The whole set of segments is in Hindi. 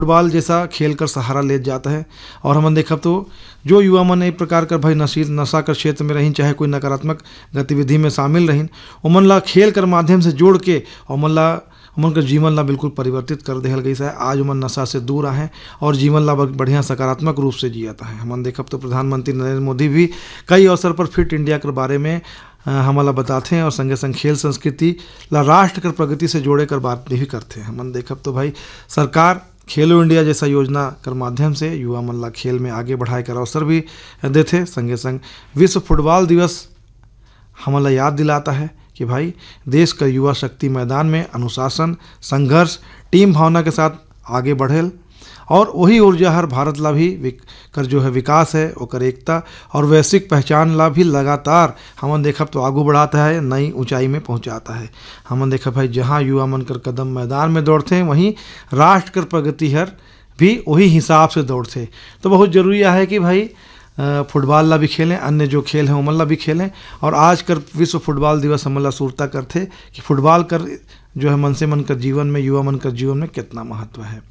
फुटबॉल जैसा खेल कर सहारा ले जाता है। और हमन देखब तो जो युवा मन एक प्रकार कर भाई नशा कर क्षेत्र में रहीन, चाहे कोई नकारात्मक गतिविधि में शामिल रहीन, ओमन ला खेल कर माध्यम से जोड़ के ओमन का जीवन ला बिल्कुल परिवर्तित कर देहल गई है। आज ओमन नशा से दूर आए और जीवन ला बढ़िया सकारात्मक रूप से जियता है। हमन देखब तो प्रधानमंत्री नरेंद्र मोदी भी कई अवसर पर फिट इंडिया के बारे में हमला बताते हैं और संगे संग खेल संस्कृति ला राष्ट्र कर प्रगति से जोड़े कर बात भी करते हैं। हमन देखब तो भाई सरकार खेलो इंडिया जैसा योजना कर माध्यम से युवा मन ला खेल में आगे बढ़ाए कर अवसर भी देते। संगे संग विश्व फुटबॉल दिवस हमला याद दिलाता है कि भाई देश का युवा शक्ति मैदान में अनुशासन, संघर्ष, टीम भावना के साथ आगे बढ़ेल और वही ऊर्जा हर भारत ला भी कर जो है विकास है ओकर एकता और वैश्विक पहचान ला भी लगातार हमन देखब तो आगू बढ़ाता है, नई ऊंचाई में पहुंचाता है। हमन देखब भाई जहां युवा मन कर कदम मैदान में दौड़ते हैं वहीं राष्ट्र कर प्रगति हर भी वही हिसाब से दौड़ते। तो बहुत जरूरी है कि भाई फुटबॉल ला भी खेलें, अन्य जो खेल हैं उमन ला भी खेलें। और आज कर विश्व फुटबॉल दिवस हमन ला सुरता करते कि फुटबॉल कर जो है मन से मन कर जीवन में, युवा मन कर जीवन में कितना महत्व है।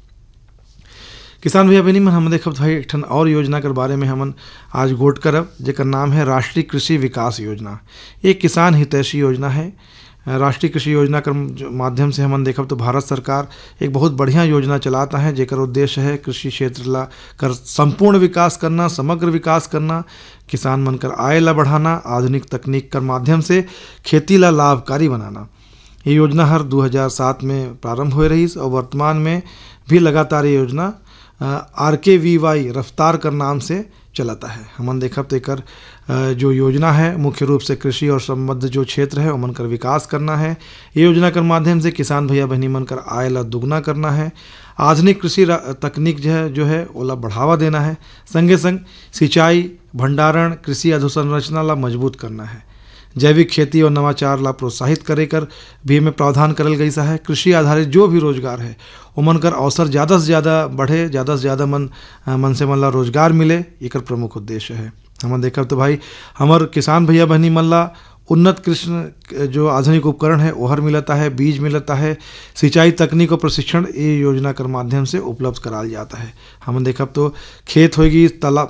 किसान भैया बहनी मन हम देखब भाई एक ठन और योजना के बारे में हमन आज गोट करब, जेकर नाम है राष्ट्रीय कृषि विकास योजना। एक किसान हितैषी योजना है। राष्ट्रीय कृषि योजना के माध्यम से हमन देखब तो भारत सरकार एक बहुत बढ़िया योजना चलाता है, जेकर उद्देश्य है कृषि क्षेत्र ला कर संपूर्ण विकास करना, समग्र विकास करना, किसान मन कर आय ला बढ़ाना, आधुनिक तकनीक कर माध्यम से खेती ला लाभकारी बनाना। ये योजना हर 2007 में प्रारंभ हो रही और वर्तमान में भी लगातार ये योजना RKVY रफ्तार कर नाम से चलाता है। हमन देखब तो एकर जो योजना है मुख्य रूप से कृषि और संबद्ध जो क्षेत्र है उमन कर विकास करना है। ये योजना के माध्यम से किसान भैया बहनी मन कर आय ला दुगना करना है, आधुनिक कृषि तकनीक जो है ओला बढ़ावा देना है, संगे संग सिंचाई, भंडारण, कृषि अधोसंरचना ला मजबूत करना है, जैविक खेती और नवाचार ला प्रोत्साहित करे कर भी में प्रावधान करल गई है। कृषि आधारित जो भी रोजगार है उमन कर अवसर ज़्यादा से ज़्यादा बढ़े, ज़्यादा से ज़्यादा मन से मन ला रोजगार मिले, एक प्रमुख उद्देश्य है। हमन देखब तो भाई हमार किसान भैया बहनी मन ला उन्नत कृषि जो आधुनिक उपकरण है ओहर मिलता है, बीज मिलता है, सिंचाई तकनीक और प्रशिक्षण ये योजना कर माध्यम से उपलब्ध कराल जाता है। हमन देखब तो खेत होगी,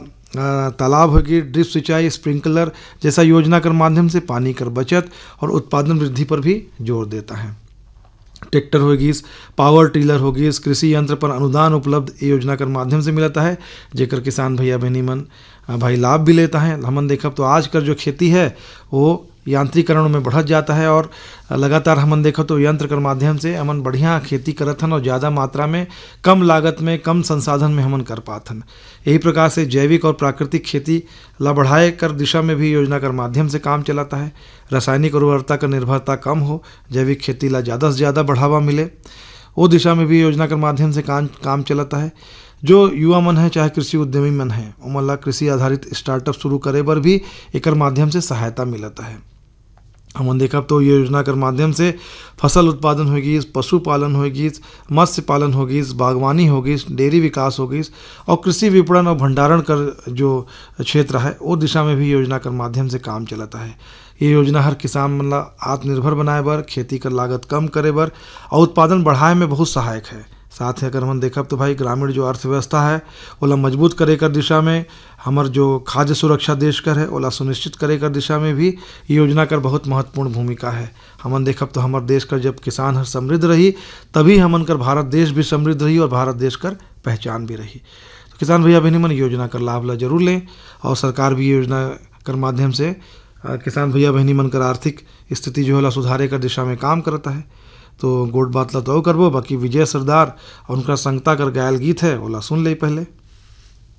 तालाब होगी, ड्रिप सिंचाई, स्प्रिंकलर जैसा योजना कर माध्यम से पानी कर बचत और उत्पादन वृद्धि पर भी जोर देता है। ट्रैक्टर होगी, पावर टिलर होगी, कृषि यंत्र पर अनुदान उपलब्ध ये योजना कर माध्यम से मिलता है, जेकर किसान भैया बहनी मन भाई लाभ भी लेता है। हमन देखब तो आज कर जो खेती है वो यांत्रिकरण में बढ़त जाता है और लगातार हमन देखो तो यंत्र कर माध्यम से हमन बढ़िया खेती करत हन और ज़्यादा मात्रा में, कम लागत में, कम संसाधन में हमन कर पात हन। यही प्रकार से जैविक और प्राकृतिक खेती ला बढ़ाए कर दिशा में भी योजना कर माध्यम से काम चलाता है। रासायनिक उर्वरता का निर्भरता कम हो, जैविक खेती ला ज़्यादा से ज़्यादा बढ़ावा मिले, वो दिशा में भी योजना कर माध्यम से काम चलाता है। जो युवा मन है चाहे कृषि उद्यमी मन है उमन ला कृषि आधारित स्टार्टअप शुरू करे बर भी एकर माध्यम से सहायता मिलता है। हमन देखब तो ये योजना कर माध्यम से फसल उत्पादन होगी, पशुपालन होगी, मत्स्य पालन होगी, बागवानी होगी, डेयरी विकास होगी और कृषि विपणन और भंडारण कर जो क्षेत्र है वो दिशा में भी योजना कर माध्यम से काम चलाता है। ये योजना हर किसान मन ला आत्मनिर्भर बनाए बर, खेती कर लागत कम करे बर और उत्पादन बढ़ाए में बहुत सहायक है। साथ ही अगर हम देखब तो भाई ग्रामीण जो अर्थव्यवस्था है ओला मजबूत करे कर दिशा में, हमार जो खाद्य सुरक्षा देश कर है ओला सुनिश्चित करे कर दिशा में भी ये योजना कर बहुत महत्वपूर्ण भूमिका है। हमन देखब तो हमार देश कर जब किसान हर समृद्ध रही तभी हमन कर भारत देश भी समृद्ध रही और भारत देश कर पहचान भी रही। तो किसान भैया बहनी मन योजना कर लाभ ला जरूर लें और सरकार भी योजना कर माध्यम से किसान भैया बहनी मन कर आर्थिक स्थिति जो है सुधारे कर दिशा में काम करता है। तो गोट बात ला तो करबो, बाकी विजय सरदार और उनका संगता कर गायल गीत है ओला सुन ले पहले।